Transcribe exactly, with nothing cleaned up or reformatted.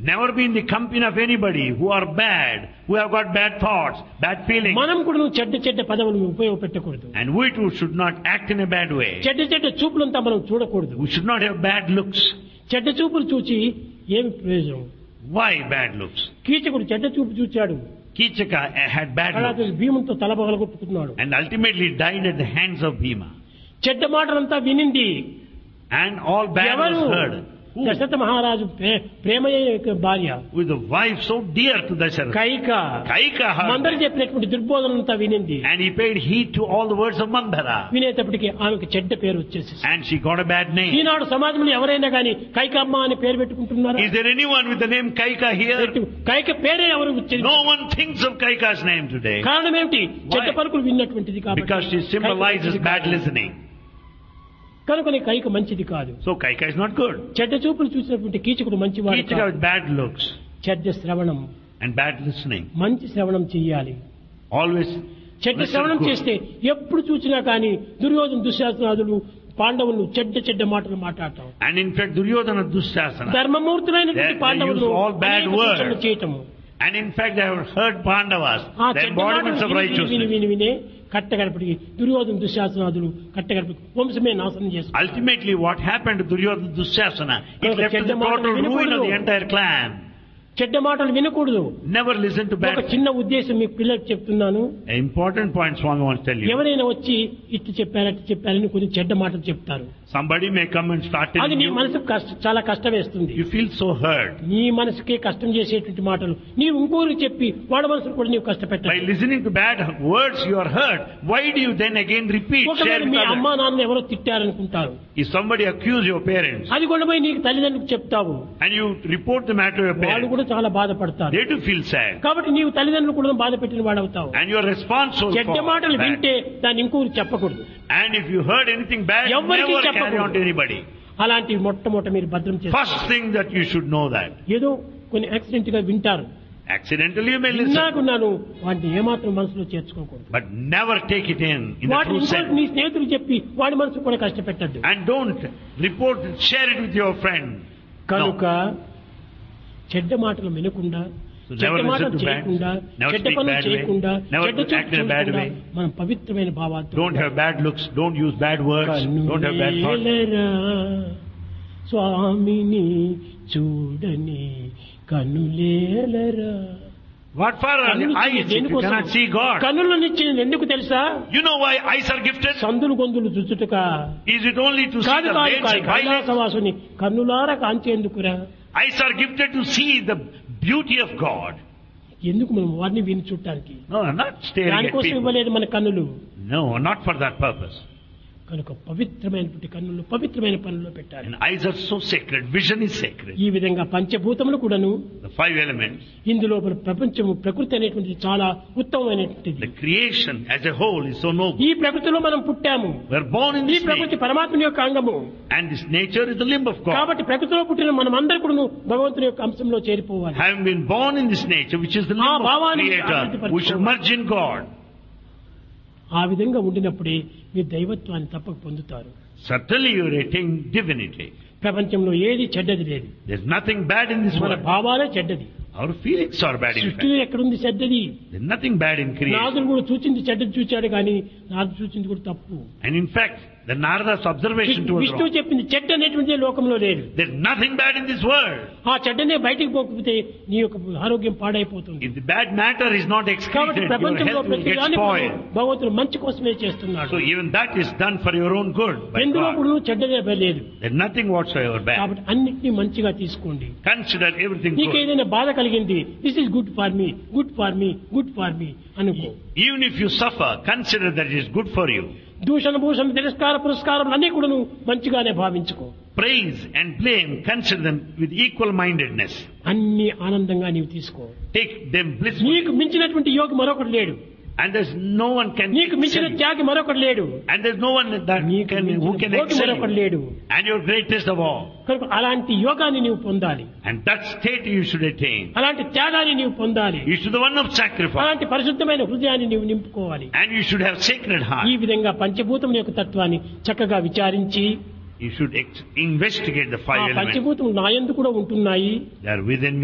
Never be in the company of anybody who are bad, who have got bad thoughts, bad feelings. మనం కూడా చెడ్డ చెడ్డ పదవులను ఉపయోగపెట్టకూడదు. And we too should not act in a bad way. చెడ్డ చెడ్డ చూపులంతా మనం చూడకూడదు. We should not have bad looks. చెడ్డ చూపులు చూచి ఏమి ప్రయోజనం? Why bad looks? కీచకుడు చెడ్డ చూపు చూచాడు. Kichaka had bad looks. భీమునితో తల పగలగొట్టుకున్నాడు. And ultimately died at the hands of Bhima. చెడ్డ మాటలంతా వినింది. And all bad was heard. Dasharatha మహారాజు ప్రేమయ్య భార్య. With a wife so dear to Dasharatha. Kaika. Kaika heard. మందరు చెప్పినటువంటి దుర్బోధనంతా వినింది. And he paid heed to all the words of Mandara. వినేటప్పటికి ఆమెకు చెడ్డ పేరు వచ్చేసి. And she got a bad name. ఈనాడు సమాజంలో ఎవరైనా కానీ కైకమ్మ అని పేరు పెట్టుకుంటున్నారా? Is there anyone with the name Kaika here? Kaika పేరే ఎవరు ఉచ్చరించారు? No one thinks of Kaika's name today. కారణం ఏమిటి? చెడ్డ పలుకులు విన్నటువంటిది కాబట్టి. Because she symbolizes bad listening. కనుకనే కైక మంచిది కాదు. So Kaika is not good. చెడ్డ చూపులు చూసినటువంటి కీచకుడు మంచివాడు. Kichaka with bad looks. చెడ్డ శ్రవణం and bad listening. మంచి శ్రవణం చేయాలి. Always చెడ్డ శ్రవణం చేస్తే ఎప్పుడు చూసినా కానీ దుర్యోధన దుశ్శాసనాదులు పాండవులు చెడ్డ చెడ్డ మాటలు మాట్లాడటం. And in fact Duryodhana Dushasana ధర్మమూర్తులైనటువంటి పాండవులు all bad words చేయటము. And in fact they have heard Pandavas, the embodiments of righteousness. విని విని కట్టగడపడికి దుర్యోధన దుశ్శాసనాదులు కట్టగడపడి వంశమే నాశనం చేస్తారు. Ultimately what happened to Duryodhana Dushasana, it left the total ruin of the entire clan. చెడ్డ మాటలు వినకూడదు. Never listen to bad. ఒక చిన్న ఉద్దేశం మీకు పిల్లలకు చెప్తున్నాను. An important point Swami wants to tell you. ఎవరైనా వచ్చి ఇట్టు చెప్పారు అట్టు చెప్పారని కొన్ని చెడ్డ మాటలు చెప్తారు. Somebody may come and start telling you. అది నీ మనసుకు కష్టం, చాలా కష్టం వేస్తుంది. You feel so hurt. నీ మనసుకే కష్టం చేసేటువంటి మాటలు నీవు ఇంకోరికి చెప్పి వాడి మనసుకు కూడా నీవు కష్టపెట్టాలి. By listening to bad words you are hurt. Why do you then again repeat? ఒకవేళ మీ అమ్మా నాన్న ఎవరో తిట్టారనుకుంటారు. If somebody accuse your parents. అది కూడా పోయి నీకు తల్లిదండ్రులకు చెప్తావు. And you report the matter to your parents. వాళ్ళు కూడా చాలా బాధపడతారు. They do feel sad. కాబట్టి నీవు తల్లిదండ్రులు కూడా బాధ పెట్టిన వాడవుతావు. And you are responsible for చెడ్డ మాటలు వింటే దాన్ని ఇంకొకరికి చెప్పకూడదు. And if you heard anything bad, never carry on to anybody. అలాంటి మొట్టమొదట మీరు భద్రం చేస్తారు. First thing that you should know that. ఏదో కొన్ని యాక్సిడెంట్ గా వింటారు. Accidentally you may listen. నాకున్నాను వాటిని ఏమాత్రం మనసులో చేర్చుకోకూడదు. But never take it in in the true sense. నీ స్నేహితులు చెప్పి వాడి మనసు కూడా కష్టపెట్టద్దు. And don't report, share it with your friend. కనుక చెడ్డ మాటలు వినకుండా, చెడ్డ మాటలు చేయకుండా, చెడ్డ పనులు చేయకుండా, చెడ్డ చూపుకుండా మనం పవిత్రమైన భావాలతో. Don't have bad looks, don't use bad words, don't have bad thoughts. స్వామిని చూడని కన్నులేలరా. What for eyes if you cannot see God? కన్నులనిచ్చింది ఎందుకు తెలుసా? You know why eyes are gifted? సందులు గొంతులు చుచ్చుటక. Is it only to see the veins and violence? కైలాసవాసుని కన్నులారా కాంచేందుకురా. Eyes are gifted to see the beauty of God. ఎందుకు మనం వారిని విని చూడటానికి? No, not staring at దానికోసం people. ఇవ్వలేదు మన కన్నులు. No, not for that purpose. కనుక పవిత్రమైనటువంటి కన్నులు పవిత్రమైన పనుల్లో పెట్టాలి. And eyes are so sacred, vision is sacred. ఈ విధంగా పంచభూతములు కూడాను, The five elements, ఇందులో ప్రపంచము ప్రకృతి అనేటువంటిది చాలా ఉత్తమమైనటువంటిది. the creation as a whole is so noble. ఈ ప్రకృతిలో మనం పుట్టాము. We are born in ఈ this ప్రకృతి nature. పరమాత్మని యొక్క అంగము. And this nature is the limb of God. కాబట్టి ప్రకృతిలో పుట్టిన మనం అందరూ కూడాను భగవంతుని యొక్క అంశంలో చేరిపోవాలి. Having been born in this nature, which is the limb of Creator, we should merge in God. ఆ విధంగా ఉండినప్పుడే మీరు దైవత్వాన్ని తప్పక పొందుతారు. Certainly you attain divinity. ప్రపంచంలో ఏది చెడ్డది లేదు. There's nothing bad in this మన world. భావాలే చెడ్డది. Our feelings are bad in fact. సృష్టిలో ఎక్కడుంది చెడ్డది? There's nothing bad in creation. నాదులు కూడా చూచింది చెడ్డది చూచాడు కానీ నాదు చూచింది కూడా తప్పు. And in fact, the Narada's observation to us విష్ణువు చెప్పింది చెడ్డ అనేటువంటిది లోకంలో లేదు. There's nothing bad in this world. ఆ చెడ్డనే బయటికి పోకపోతే నీ యొక్క ఆరోగ్యం పాడైపోతుంది. If the bad matter is not excreted, your ప్రపంచంలో health will get ప్రతిదాన్ని spoiled. భగవంతుడు మంచి కోసమే చేస్తున్నాడు. So even that is done for your own good by ఎందులో God. కూడా చెడ్డదే లేదు. There's nothing whatsoever bad. కాబట్టి అన్నిటినీ మంచిగా తీసుకోండి. Consider everything నీకు good. ఏదైనా బాధ కలిగింది, this is good for me, good for me, good for me అనుకో. Even if you suffer, consider that it is good for you. దూషణ భూషణ తిరస్కార పురస్కారం అన్ని కూడా నువ్వు మంచిగానే భావించుకో. Praise and blame, consider them with equal mindedness. అన్ని ఆనందంగా నీవు తీసుకో. Take them blissfully. నీకు మించినటువంటి యోగి మరొకటి లేడు. And there's no one can నీకు మించిన excel. త్యాగి మరొకటి లేడు. And there's no one that can, who can excel మరొకటి you. లేడు. And you're greatest of all. కనుక అలాంటి యోగాన్ని నీవు పొందాలి. And that state you should attain. అలాంటి త్యాగాన్ని నీవు పొందాలి. You should be the one of sacrifice. అలాంటి పరిశుద్ధమైన హృదయాన్ని నీవు నింపుకోవాలి. And you should have sacred heart. ఈ విధంగా పంచభూతముల యొక్క తత్వాన్ని చక్కగా విచారించి, You should ex- investigate the five elements. పంచభూతములు నా యందు కూడా ఉంటున్నాయి. They are within me.